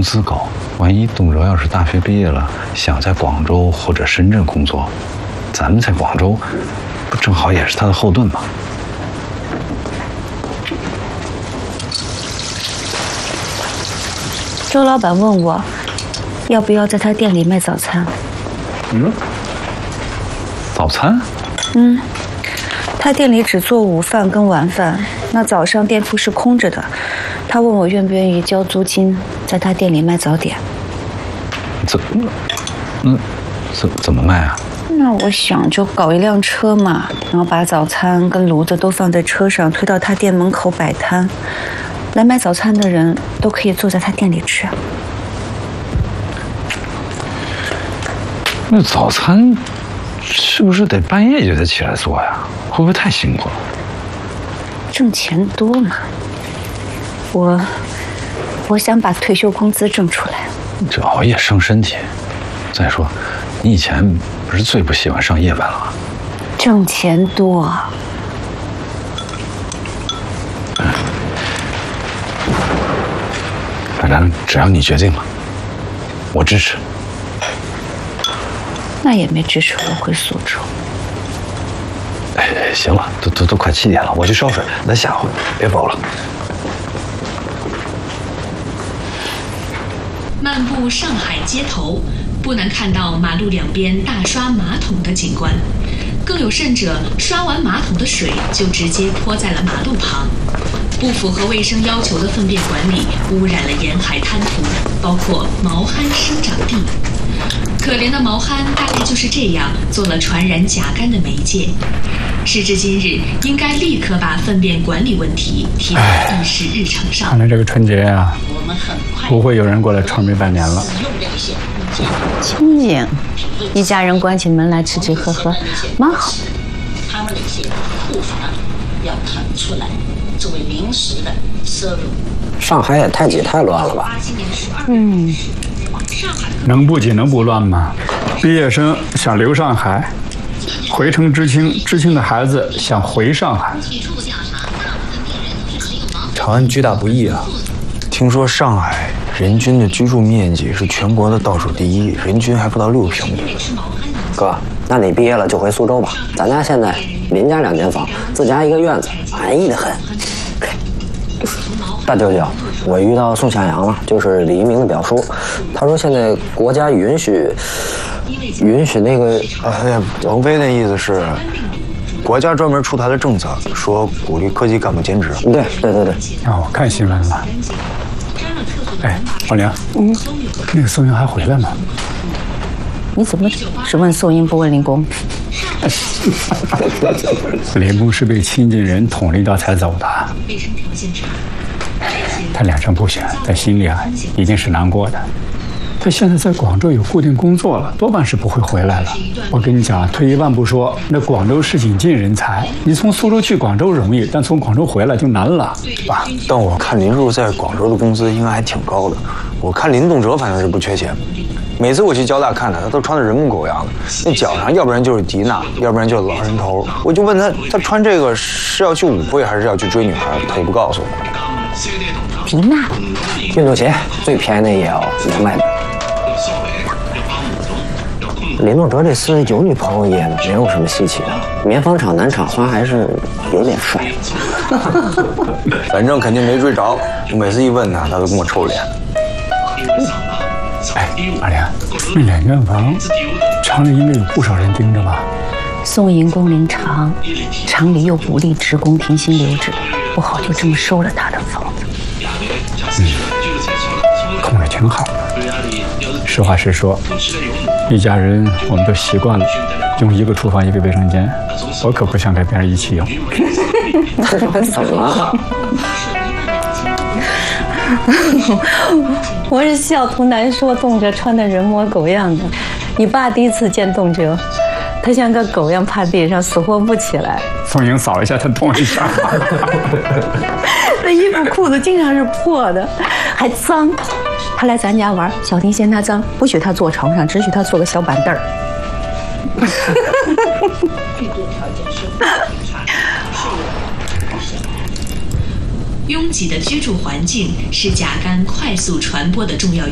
司搞，万一董哲要是大学毕业了，想在广州或者深圳工作，咱们在广州，不正好也是他的后盾吗？ 周老板问我，要不要在他店里卖早餐？ 早餐？ 他店里只做午饭跟晚饭，那早上店铺是空着的。他问我愿不愿意交租金，在他店里卖早点。 怎么卖啊？ 那我想就搞一辆车嘛，然后把早餐跟炉子都放在车上，推到他店门口摆摊。来买早餐的人都可以坐在他店里吃。 那早餐是不是得半夜就得起来做呀？会不会太辛苦了？ 挣钱多嘛。我想把退休工资挣出来。 这熬夜伤身体。再说，你以前不是最不喜欢上夜班了吗？ 挣钱多。 反正只要你决定了，我支持。 那也没支持我回苏州。 哎，行了，都快7点了，我去烧水，咱下回别走了。 漫步上海街头，不难看到马路两边大刷马桶的景观，更有甚者，刷完马桶的水就直接泼在了马路旁。不符合卫生要求的粪便管理污染了沿海滩涂，包括毛蚶生长地。可怜的毛蚶大概就是这样做了传染甲肝的媒介。时至今日，应该立刻把粪便管理问题提到议事日程上。 看来这个春节啊，不会有人过来串门拜年了。 清静，一家人关起门来吃吃喝喝，蛮好。 他们那些库房要腾出来作为临时的收入。 上海也太挤太乱了吧？ 能不挤能不乱吗？毕业生想留上海，回城知青的孩子想回上海。 长安居大不易啊！听说上海人均的居住面积是全国的倒数第一，人均还不到6平米。 哥，那你毕业了就回苏州吧。咱家现在邻家2间房，自家一个院子，安逸得很。大舅舅，我遇到宋向阳了，就是李一鸣的表叔。他说现在国家允许那个， 王菲那意思是，国家专门出台了政策，说鼓励科级干部兼职。 对。 啊，我看新闻了。哎，王玲，那个宋英还回来吗？ 你怎么只问宋英不问林公？ 林公是被亲近人捅了一刀才走的。他两声不选，在心里啊一定是难过的。他现在在广州有固定工作了，多半是不会回来了。我跟你讲，退一万步说，那广州是引进人才，你从苏州去广州容易，但从广州回来就难了，是吧？ 但我看林叔在广州的工资应该还挺高的。我看林动辄反正是不缺钱，每次我去交大看他都穿得人模狗样的，那脚上要不然就是迪娜，要不然就是老人头。我就问他穿这个是要去舞会还是要去追女孩，他也不告诉我。 迪娜， 运动鞋最便宜的也要200多。林动辄这次有女朋友也没有什么稀奇的，棉纺厂男厂花还是有点帅。 反正肯定没追着，我每次一问他都跟我臭脸。 哎，阿莲，那2间房，厂里应该有不少人盯着吧？ 宋营工龄长，厂里又鼓励职工停薪留职，不好就这么收了他的房子。 空着挺好的。实话实说，一家人我们都习惯了用一个厨房一个卫生间，我可不想跟别人一起用。 怎么了？ 我是笑图难说，动辄穿得人模狗样的。你爸第一次见动辄，他像个狗样趴地上，死活不起来。 宋英扫一下，他动一下。 那衣服裤子经常是破的，还脏。他来咱家玩，小婷嫌他脏，不许他坐床上，只许他坐个小板凳儿。 拥挤的居住环境是甲肝快速传播的重要